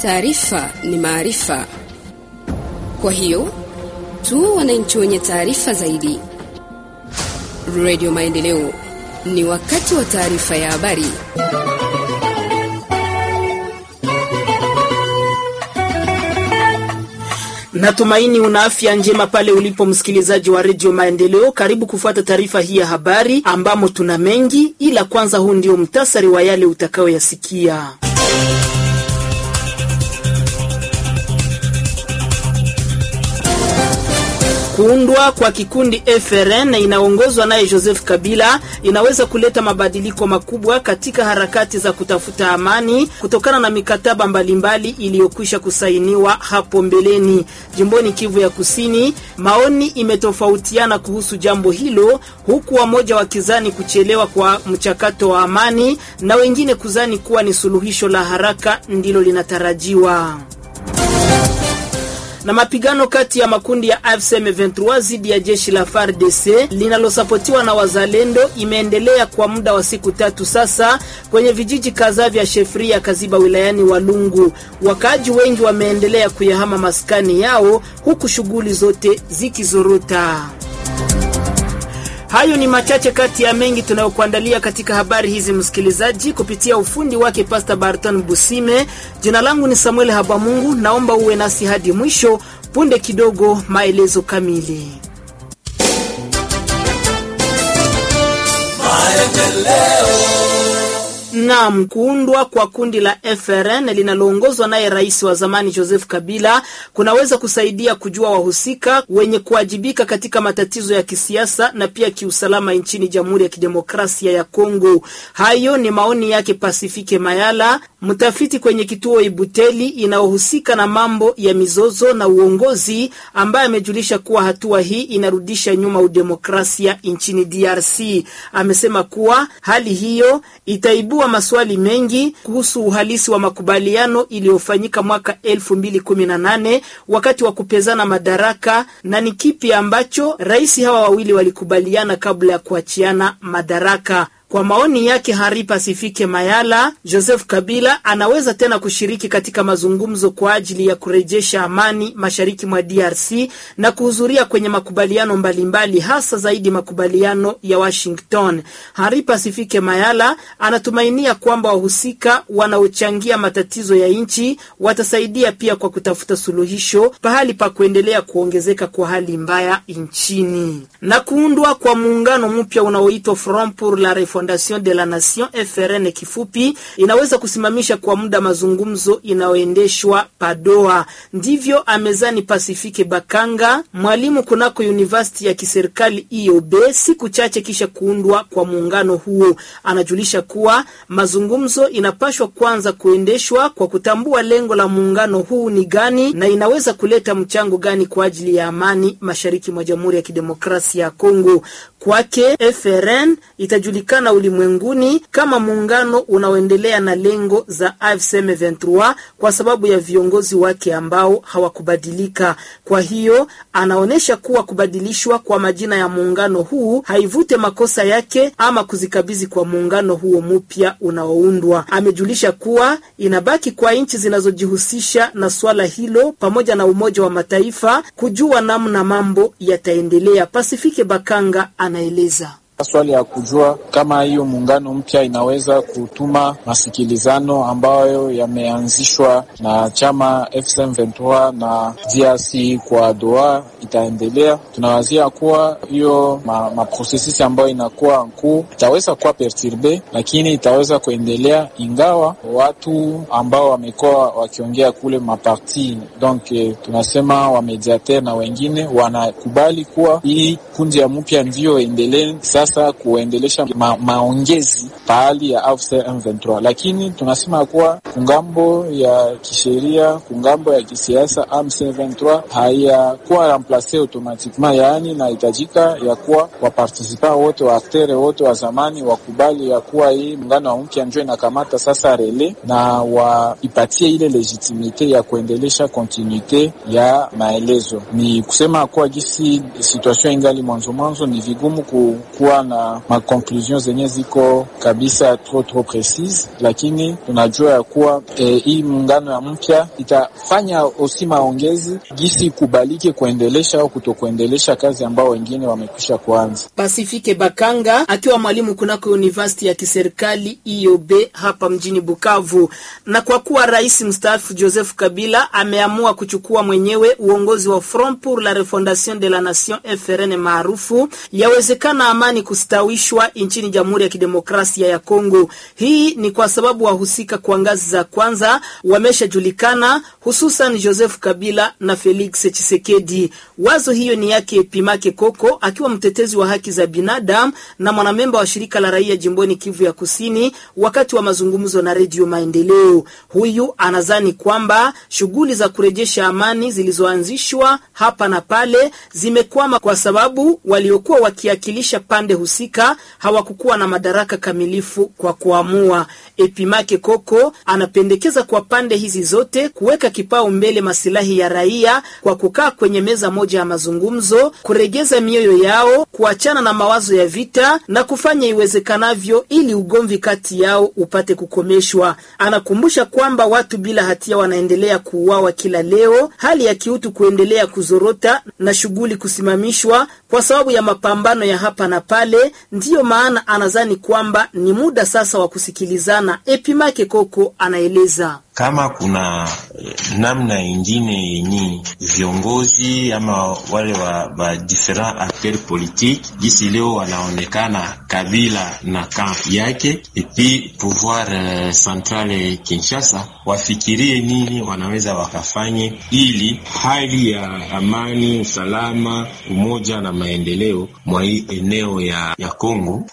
Taarifa ni maarifa. Kwa hiyo, tu wananchi wenye taarifa zaidi. Radio Maendeleo, ni wakati wa taarifa ya habari. Natumaini una afya njema pale ulipo msikilizaji wa Radio Maendeleo. Karibu kufuata taarifa hii ya habari ambamo tuna mengi, ila kwanza huu ndio mtasari wa yale utakayoyasikia. Kuundwa kwa kikundi FRN inaongozwa naye Joseph Kabila inaweza kuleta mabadiliko makubwa katika harakati za kutafuta amani kutokana na mikataba mbalimbali iliyokwisha kusainiwa hapo mbeleni. Jimboni Kivu ya Kusini, maoni imetofautiana kuhusu jambo hilo, huku wamoja wakizani kuchelewa kwa mchakato wa amani na wengine kuzani kuwa ni suluhisho la haraka ndilo linatarajiwa. Na mapigano kati ya makundi ya AFC M23 dhidi ya jeshi la FARDC linalosapotiwa na wazalendo imeendelea kwa muda wa siku 3 sasa kwenye vijiji kadhaa vya Shefria Kaziba wilayani Walungu. Wakaaji wengi wameendelea kuyahama maskani yao huku shughuli zote zikizorota. Hayo ni machache kati ya mengi tunayokuandalia katika habari hizi msikilizaji, kupitia ufundi wake Pastor Barton Busime. Jina langu ni Samuel Habamungu, naomba uwe nasi hadi mwisho. Punde kidogo maelezo kamili. Naam, kuundwa kwa kundi la FRN linaloongozwa naye rais wa zamani Joseph Kabila kunaweza kusaidia kujua wahusika wenye kuwajibika katika matatizo ya kisiasa na pia kiusalama nchini Jamhuri ya Kidemokrasia ya Kongo. Hayo ni maoni yake Pacifique Mayala, mtafiti kwenye kituo Ibuteli inayohusika na mambo ya mizozo na uongozi, ambaye amejulisha kuwa hatua hii inarudisha nyuma udemokrasia nchini DRC. Amesema kuwa hali hiyo itaibua maswali mengi kuhusu uhalisi wa makubaliano iliyofanyika mwaka 2018 wakati wa kupezana madaraka, na ni kipi ambacho rais hawa wawili walikubaliana kabla ya kuachiana madaraka. Kwa maoni yake Hari Pacifique Mayala, Joseph Kabila anaweza tena kushiriki katika mazungumzo kwa ajili ya kurejesha amani mashariki mwa DRC na kuhudhuria kwenye makubaliano mbalimbali, hasa zaidi makubaliano ya Washington. Hari Pacifique Mayala anatumainia kwamba wahusika wanaochangia matatizo ya nchi watasaidia pia kwa kutafuta suluhisho pahali pa kuendelea kuongezeka kwa hali mbaya nchini. Na kuundwa kwa muungano mpya unaoitwa Front pour la Fondation de la Nation FRN kifupi inaweza kusimamisha kwa muda mazungumzo inayoendeshwa Padoa. Ndivyo amezani Pacifique Bakanga, mwalimu kunako University ya kiserikali IOB, siku chache kisha kuundwa kwa muungano huo. Anajulisha kuwa mazungumzo inapashwa kwanza kuendeshwa kwa kutambua lengo la muungano huu ni gani na inaweza kuleta mchango gani kwa ajili ya amani mashariki mwa Jamhuri ya Kidemokrasia ya Kongo. Kwake FRN itajulikana ulimwenguni kama muungano unaoendelea na lengo za AFC M23 kwa sababu ya viongozi wake ambao hawakubadilika. Kwa hiyo anaonesha kuwa kubadilishwa kwa majina ya muungano huu haivute makosa yake ama kuzikabizi kwa muungano huo mpya unaoundwa. Amejulisha kuwa inabaki kwa nchi zinazojihusisha na swala hilo pamoja na Umoja wa Mataifa kujua namna mambo yataendelea. Pacifique Bakanga anaeleza. Swali ya kujua kama hiyo muungano mpya inaweza kutuma masikilizano ambayo yameanzishwa na chama FCM23 na DRC kwa Doha itaendelea. Tunawazia kuwa hiyo maprosesisi ambayo inakuwa mkuu itaweza kuwa perturbe, lakini itaweza kuendelea ingawa watu ambao wamekuwa wakiongea kule maparti, donc tunasema wa mediateur na wengine wanakubali kuwa hii kundi ya mpya ndio endelee sasa kuendelesha maongezi pahali ya AFC M23, lakini tunasema kuwa kungambo ya kisheria, kungambo ya kisiasa AFC M23 hayakuwa remplace pase automatiquement, yaani inahitajika ya kuwa waparticipa wote wa aktere wote wa zamani wakubali ya kuwa hii muungano wa mpya ndio inakamata sasa rele na waipatie ile legitimite ya kuendelesha continuite ya maelezo. Ni kusema kuwa gisi situation ingali mwanzo ni vigumu kuwa na makonklusion zenye ziko kabisa trop precise, lakini tunajua ya kuwa hii muungano ya mpya itafanya osi maongezi gisi kubalike kuendelesha au kutokuendelesha kazi ambao wengine wamekwisha kuanza. Pacifique Bakanga akiwa mwalimu kunako university ya kiserikali IOB hapa mjini Bukavu. Na kwa kuwa rais mstaafu Joseph Kabila ameamua kuchukua mwenyewe uongozi wa Front pour la Refondation de la Nation FRN maarufu, yawezekana amani kustawishwa nchini Jamhuri ya Kidemokrasia ya Kongo. Hii ni kwa sababu wahusika kwa ngazi za kwanza wameshajulikana, hususan Joseph Kabila na Felix Tshisekedi. Wazo hiyo ni yake Pimake Koko akiwa mtetezi wa haki za binadamu na mwanamemba wa shirika la raia jimboni Kivu ya Kusini, wakati wa mazungumzo na Radio Maendeleo. Huyu anazani kwamba shughuli za kurejesha amani zilizoanzishwa hapa na pale zimekwama kwa sababu waliokuwa wakiakilisha pande husika hawakukuwa na madaraka kamilifu kwa kuamua. Epimake Koko anapendekeza kwa pande hizi zote kuweka kipao mbele masilahi ya raia kwa kukaa kwenye meza moja ya mazungumzo, kuregeza mioyo yao, kuachana na mawazo ya vita na kufanya iwezekanavyo ili ugomvi kati yao upate kukomeshwa. Anakumbusha kwamba watu bila hatia wanaendelea kuuawa kila leo, hali ya kiutu kuendelea kuzorota na shughuli kusimamishwa kwa sababu ya mapambano ya hapa na pale. Ndiyo maana anazani kwamba ni muda sasa wa kusikilizana. Epimake Koko anaeleza kama kuna namna ingine yenye viongozi ama wale wa different acteurs politiques disi leo wanaonekana Kabila na camp yake epi pouvoir central Kinshasa wafikirie nini wanaweza wakafanye ili hali ya amani, usalama, umoja na maendeleo mwa eneo ya Kongo.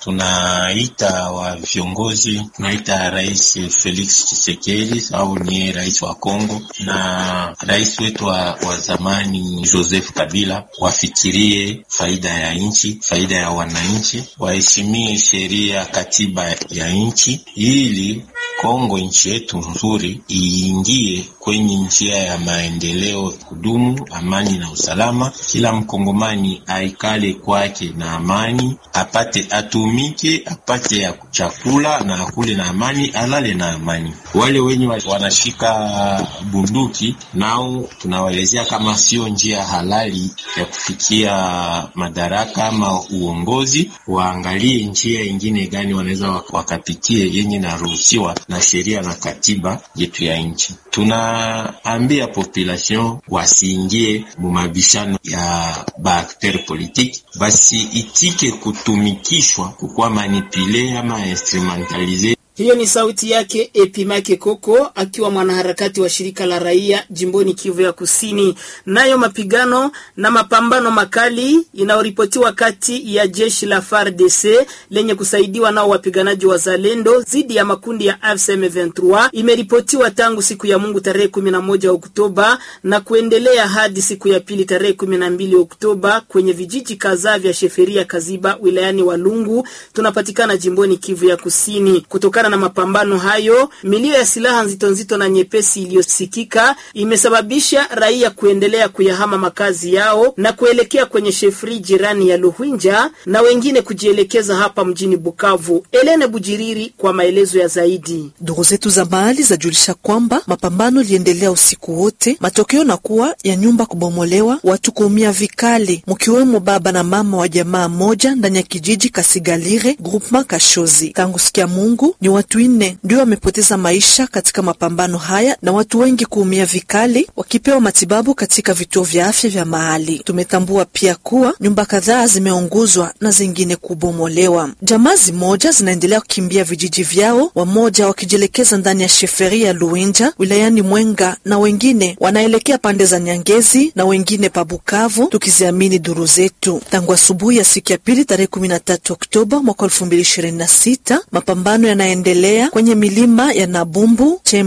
Tunaita wa viongozi, tunaita Rais Felix Tshisekedi au ni rais wa Kongo na rais wetu wa zamani Joseph Kabila wafikirie faida ya nchi, faida ya wananchi, waheshimie sheria, katiba ya nchi ili Kongo nchi yetu nzuri iingie kwenye njia ya maendeleo kudumu, amani na usalama. Kila mkongomani aikale kwake na amani, apate atumike, apate ya chakula na akule na amani, alale na amani. Wale wenye wanashika bunduki nao tunawaelezea kama sio njia halali ya kufikia madaraka ama uongozi, waangalie njia ingine gani wanaweza wakapitie yenye naruhusiwa na sheria na katiba yetu ya nchi. Tunaambia population wasiingie mumabishano ya baakter politique, basi itike kutumikishwa kukua manipule ama instrumentalize. Hiyo ni sauti yake Epimake Koko akiwa mwanaharakati wa shirika la raia jimboni Kivu ya Kusini. Nayo mapigano na mapambano makali inaoripotiwa kati ya jeshi la FARDC lenye kusaidiwa nao wapiganaji wa Zalendo zidi ya makundi ya AFC/M23 imeripotiwa tangu siku ya Mungu tarehe 11 Oktoba na kuendelea hadi siku ya pili tarehe 12 Oktoba kwenye vijiji kadhaa vya Sheferia Kaziba wilayani Walungu tunapatikana jimboni Kivu ya Kusini. Kutokana na mapambano hayo, milio ya silaha nzito na nyepesi iliyosikika imesababisha raia kuendelea kuyahama makazi yao na kuelekea kwenye shefri jirani ya Luhwinja na wengine kujielekeza hapa mjini Bukavu. Elene Bujiriri kwa maelezo ya zaidi. Duru zetu za mahali zajulisha kwamba mapambano liendelea usiku wote, matokeo na kuwa ya nyumba kubomolewa, watu kuumia vikali, mkiwemo baba na mama wa jamaa moja ndani ya kijiji Kasigalire, groupement Kashozi. Tangu sikia Mungu ni watu 4 ndio wamepoteza maisha katika mapambano haya na watu wengi kuumia vikali wakipewa matibabu katika vituo vya afya vya mahali. Tumetambua pia kuwa nyumba kadhaa zimeunguzwa na zingine kubomolewa. Jamaa moja zinaendelea kukimbia vijiji vyao, wamoja wakijielekeza ndani ya sheferi ya Luinja wilayani Mwenga na wengine wanaelekea pande za Nyangezi na wengine pa Bukavu, tukiziamini duru zetu. Tangu asubuhi ya siku ya pili tarehe 13 Oktoba mwaka 2026 mapambano yanaendelea kwenye milima ya Nabumbu, Chemba,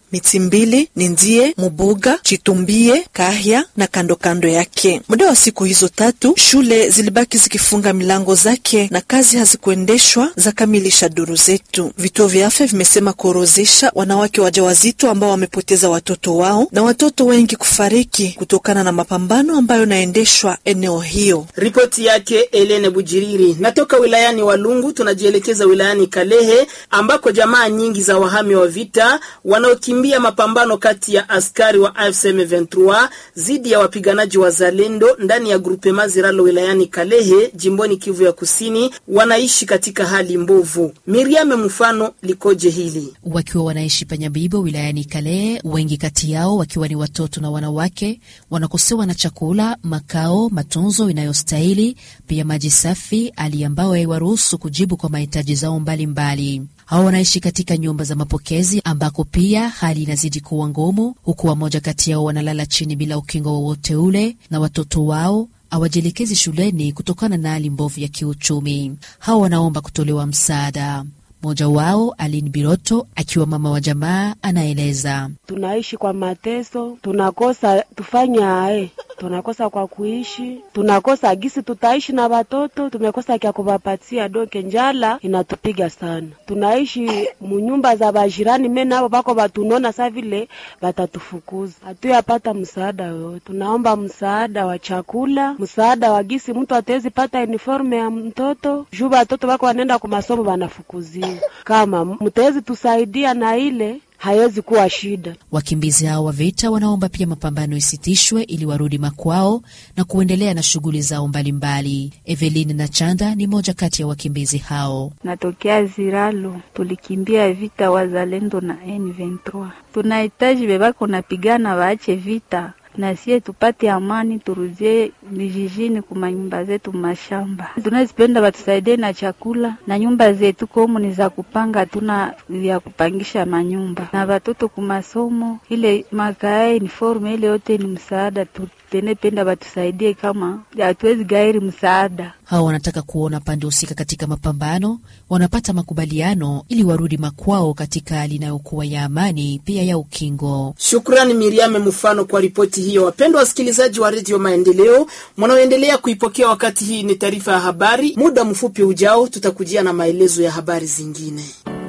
Mitimbili, Nindie, Mubuga, Chitumbie, Kahya na kando kando yake. Muda wa siku hizo 3 shule zilibaki zikifunga milango zake na kazi hazikuendeshwa za kamilisha duru zetu. Vituo vya afya vimesema kuorozesha wanawake wajawazito ambao wamepoteza watoto wao na watoto wengi kufariki kutokana na mapambano ambayo naendeshwa eneo hiyo. Ripoti yake Elene Bujiriri. Natoka wilayani Walungu tunajielekeza wilayani Kalehe ambako jamaa nyingi za wahami wa vita wanaokimbia mapambano kati ya askari wa AFSM 23 zidi ya wapiganaji wa Zalendo ndani ya grupe Maziralo wilayani Kalehe jimboni Kivu ya Kusini wanaishi katika hali mbovu. Miriame mfano likoje hili? Wakiwa wanaishi Panyabibo wilayani Kalehe, wengi kati yao wakiwa ni watoto na wanawake, wanakosewa na chakula, makao, matunzo inayostahili, pia maji safi, hali ambayo haiwaruhusu kujibu kwa mahitaji zao mbalimbali. Hao wanaishi katika nyumba za mapokezi ambako pia hali inazidi kuwa ngumu, huku wamoja kati yao wanalala chini bila ukingo wowote ule na watoto wao hawajielekezi shuleni kutokana na hali mbovu ya kiuchumi. Hao wanaomba kutolewa msaada. Mmoja wao Aline Biroto akiwa mama wa jamaa anaeleza. Tunaishi kwa mateso, tunakosa tufanya tunakosa kwa kuishi, tunakosa gisi tutaishi na watoto, tumekosa kia kuwapatia doke, njala inatupiga sana. Tunaishi munyumba za bajirani, mimi nao bako batunona sa vile batatufukuza. Hatuyapata msaada yote. Tunaomba msaada wa chakula, msaada wa gisi mtu atezi pata uniforme ya mtoto, juba watoto bako wanaenda kwa masomo banafukuzia. Kama mtezi tusaidia na ile haiwezi kuwa shida. Wakimbizi hao wa vita wanaomba pia mapambano isitishwe ili warudi makwao na kuendelea na shughuli zao mbalimbali. Eveline na Chanda ni moja kati ya wakimbizi hao. Natokea Ziralo, tulikimbia vita wa Zalendo na N23. Tunahitaji bebako napigana waache vita na sie tupate amani, turudie vijijini kuma nyumba zetu mashamba. Tunazipenda batusaidie na chakula na nyumba zetu komu ni za kupanga, tuna vya kupangisha manyumba na watoto kumasomo, ile makae uniforme ile yote ni msaada. Tunapenda batusaidie kama hatuwezi gairi msaada. Hao wanataka kuona pande husika katika mapambano wanapata makubaliano ili warudi makwao katika hali inayokuwa ya amani pia ya ukingo. Shukrani Miriame mfano kwa ripoti hiyo. Wapendwa wasikilizaji wa Radio Maendeleo, mnaoendelea kuipokea wakati hii ni taarifa ya habari. Muda mfupi ujao tutakujia na maelezo ya habari zingine.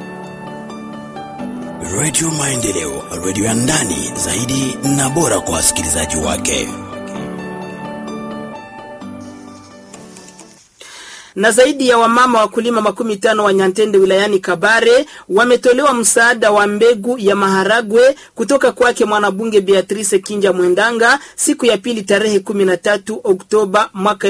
Radio Maendeleo, radio ya ndani zaidi na bora kwa wasikilizaji wake. Na zaidi ya wamama wakulima 15 wa Nyantende wilayani Kabare wametolewa msaada wa mbegu ya maharagwe kutoka kwake mwanabunge Beatrice Kinja Mwendanga siku ya pili tarehe 13 Oktoba mwaka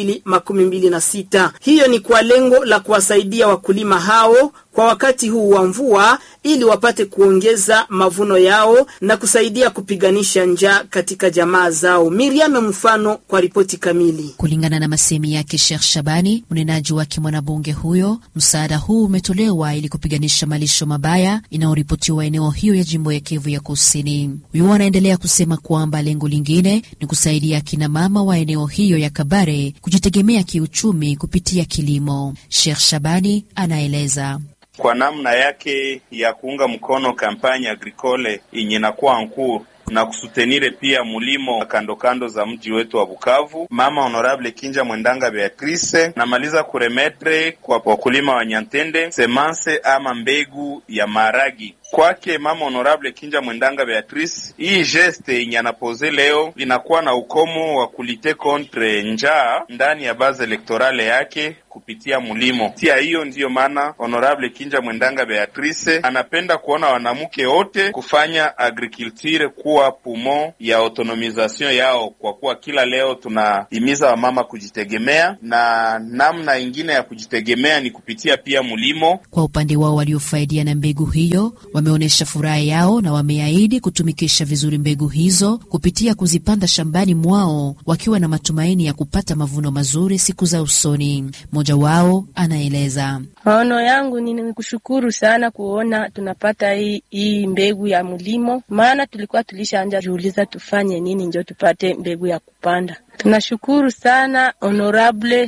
2026. Hiyo ni kwa lengo la kuwasaidia wakulima hao kwa wakati huu wa mvua ili wapate kuongeza mavuno yao na kusaidia kupiganisha njaa katika jamaa zao. Miriam mfano kwa ripoti kamili. Kulingana na masemi yake Sheikh Shabani, mnenaji wake mwanabunge huyo, msaada huu umetolewa ili kupiganisha malisho mabaya inayoripotiwa eneo hiyo ya jimbo ya Kivu ya Kusini. Huyo anaendelea kusema kwamba lengo lingine ni kusaidia kina mama wa eneo hiyo ya Kabare kujitegemea kiuchumi kupitia kilimo. Sheikh Shabani anaeleza. Kwa namna yake ya kuunga mkono kampanya agricole yenye nakuwa nkuu na kusutenire pia mulimo kando kando za mji wetu wa Bukavu, Mama Honorable Kinja Mwendanga Beatrice namaliza kuremetre kwa wakulima wa Nyantende semence ama mbegu ya maragi. Kwake Mama Honorable Kinja Mwendanga Beatrice, hii geste yenye anapoze leo inakuwa na ukomo wa kulite contre njaa ndani ya base elektorale yake kupitia mulimo. Tia hiyo ndiyo maana Honorable Kinja Mwendanga Beatrice anapenda kuona wanamke wote kufanya agriculture kuwa pumo ya autonomisation yao, kwa kuwa kila leo tunahimiza wamama kujitegemea na namna ingine ya kujitegemea ni kupitia pia mulimo. Kwa upande wao waliofaidia na mbegu hiyo wameonesha furaha yao na wameahidi kutumikisha vizuri mbegu hizo kupitia kuzipanda shambani mwao wakiwa na matumaini ya kupata mavuno mazuri siku za usoni. Mmoja wao anaeleza. Maono yangu ni kushukuru sana kuona tunapata hii mbegu ya mulimo, maana tulikuwa tulishaanza kuuliza tufanye nini ndio tupate mbegu ya kupanda. Tunashukuru sana Honorable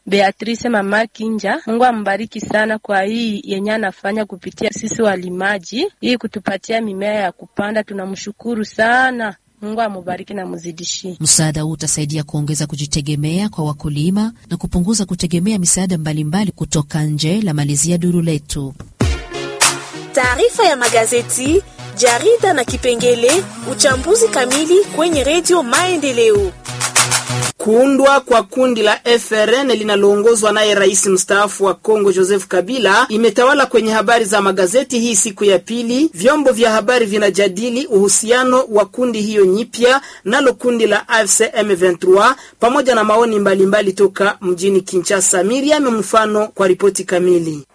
Beatrice Mama Kinja. Mungu ambariki sana kwa hii yenye anafanya kupitia sisi walimaji, hii kutupatia mimea ya kupanda. Tunamshukuru sana. Mungu amubariki na muzidishie. Msaada huu utasaidia kuongeza kujitegemea kwa wakulima na kupunguza kutegemea misaada mbalimbali kutoka nje. La malizia duru letu. Taarifa ya magazeti, jarida na kipengele uchambuzi kamili kwenye Radio Maendeleo. Kuundwa kwa kundi la FRN linaloongozwa naye rais mstaafu wa Kongo Joseph Kabila imetawala kwenye habari za magazeti hii siku ya pili. Vyombo vya habari vinajadili uhusiano wa kundi hiyo nyipya nalo kundi la AFC M23 pamoja na maoni mbalimbali toka mjini Kinshasa. Miriam Mfano kwa ripoti kamili.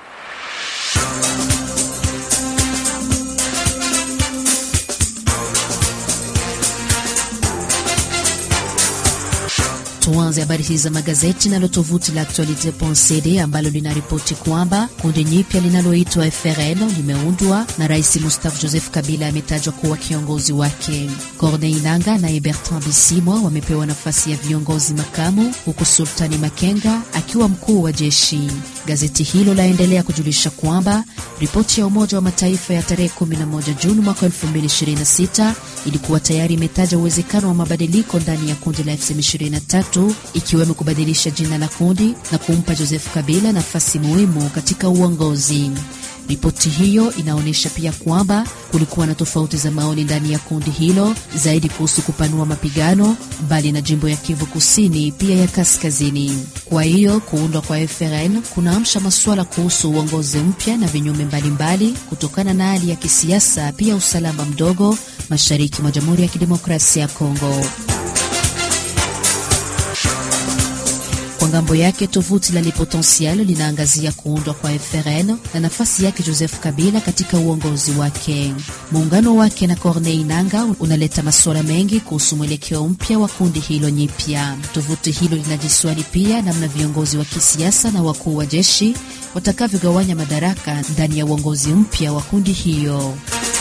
Tuanze habari hizi za magazeti na tovuti la Actualite.cd ambalo linaripoti kwamba kundi nyipya linaloitwa FRN limeundwa na Rais Mustafa Joseph Kabila ametajwa kuwa kiongozi wake. Corneille Nangaa na Bertrand Bisimwa wamepewa nafasi ya viongozi makamu, huku Sultani Makenga akiwa mkuu wa jeshi. Gazeti hilo laendelea kujulisha kwamba ripoti ya Umoja wa Mataifa ya tarehe 11 Juni mwaka 2026 ilikuwa tayari imetaja uwezekano wa mabadiliko ndani ya kundi la M23, ikiwemo kubadilisha jina la kundi na kumpa Joseph Kabila nafasi muhimu katika uongozi. Ripoti hiyo inaonyesha pia kwamba kulikuwa na tofauti za maoni ndani ya kundi hilo, zaidi kuhusu kupanua mapigano bali na jimbo ya Kivu Kusini pia ya Kaskazini. Kwa hiyo kuundwa kwa FRN kunaamsha masuala kuhusu uongozi mpya na vinyume mbalimbali kutokana na hali ya kisiasa pia usalama mdogo mashariki mwa Jamhuri ya Kidemokrasia ya Kongo. Kwa ngambo yake tovuti la Le Potentiel linaangazia kuundwa kwa FRN na nafasi yake Joseph Kabila katika uongozi wake. Muungano wake na Corneille Nangaa unaleta masuala mengi kuhusu mwelekeo mpya wa kundi hilo nyipya. Tovuti hilo linajiswali pia namna viongozi wa kisiasa na wakuu wa jeshi watakavyogawanya madaraka ndani ya uongozi mpya wa kundi hiyo.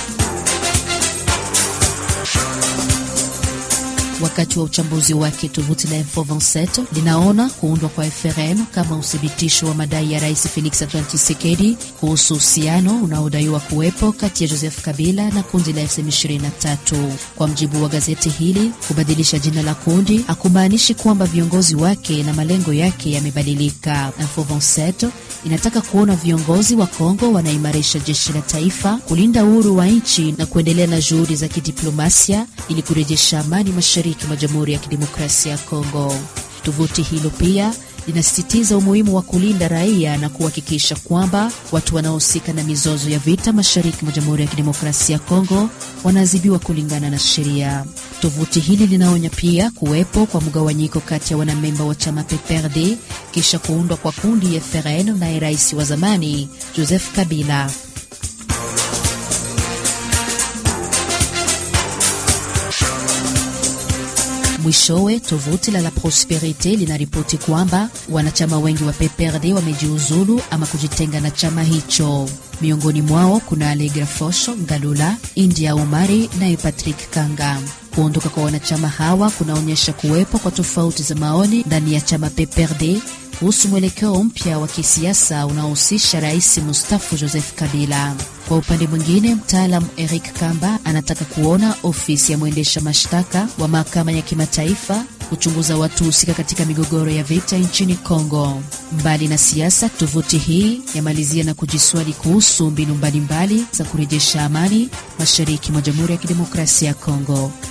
Wakati wa uchambuzi wake, tovuti la Info27 linaona kuundwa kwa FRN kama uthibitisho wa madai ya Rais Felix Antoine Tshisekedi kuhusu uhusiano unaodaiwa kuwepo kati ya Joseph Kabila na kundi la M23. Kwa mjibu wa gazeti hili, kubadilisha jina la kundi hakumaanishi kwamba viongozi wake na malengo yake yamebadilika. Info27 inataka kuona viongozi wa Kongo wanaimarisha jeshi la taifa, kulinda uhuru wa nchi na kuendelea na juhudi za kidiplomasia ili kurejesha amani mashariki mwa Jamhuri ya Kidemokrasia ya Kongo. Tovuti hilo pia linasisitiza umuhimu wa kulinda raia na kuhakikisha kwamba watu wanaohusika na mizozo ya vita mashariki mwa Jamhuri ya Kidemokrasia ya Kongo wanaadhibiwa kulingana na sheria. Tovuti hili linaonya pia kuwepo kwa mgawanyiko kati ya wanamemba wa chama PPRD kisha kuundwa kwa kundi FRN na rais wa zamani Joseph Kabila. Mwishowe, tovuti la Prosperite linaripoti kwamba wanachama wengi wa PPRD wamejiuzulu ama kujitenga na chama hicho. Miongoni mwao kuna Allegra Fosho Ngalula, India Omari na Patrick Kanga. Kuondoka kwa wanachama hawa kunaonyesha kuwepo kwa tofauti za maoni ndani ya chama PPRD kuhusu mwelekeo mpya wa kisiasa unaohusisha Rais Mustafa Joseph Kabila. Kwa upande mwingine, mtaalamu Eric Kamba anataka kuona ofisi ya mwendesha mashtaka wa mahakama ya kimataifa kuchunguza watu husika katika migogoro ya vita nchini Kongo. Mbali na siasa, tovuti hii yamalizia na kujiswali kuhusu mbinu mbalimbali za kurejesha amani mashariki mwa Jamhuri ya Kidemokrasia ya Kongo.